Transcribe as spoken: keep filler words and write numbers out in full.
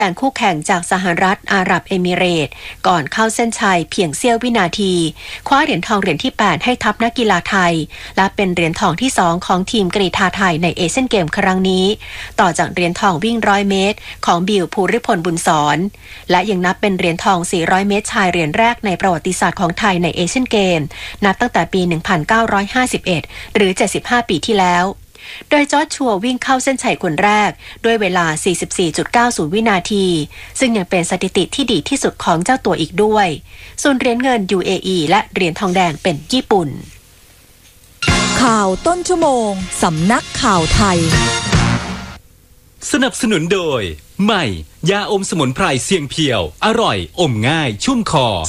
แข่งคู่แข่งจากสหรัฐอาหรับเอมิเรตส์ก่อนเข้าเส้นชัยเพียงเสี้ยววินาทีคว้าเหรียญทองเหรียญที่แปดให้ทัพนักกีฬาไทยและเป็นเหรียญทองที่สองของทีมกรีฑาไทยในเอเชียนเกมครั้งนี้ต่อจากเหรียญทองวิ่งร้อยเมตรของบิวภูริพลบุญสอนและยังนับเป็นเหรียญทองสี่ร้อยเมตรชายเหรียญแรกในประวัติศาสตร์ของไทยในเอเชียนเกมนับตั้งแต่ปีหนึ่งพันเก้าร้อยห้าสิบเอ็ดหรือเจ็ดสิบห้าปีที่แล้วโดยจอร์จชัววิ่งเข้าเส้นชัยคนแรกด้วยเวลา สี่สิบสี่จุดเก้าศูนย์ วินาทีซึ่งยังเป็นสถิติที่ดีที่สุดของเจ้าตัวอีกด้วยส่วนเหรียญเงิน ยู เอ อี และเหรียญทองแดงเป็นญี่ปุ่นข่าวต้นชั่วโมงสำนักข่าวไทยสนับสนุนโดยใหม่ยาอมสมุนไพรเสียงเพียวอร่อยอมง่ายชุ่มคอ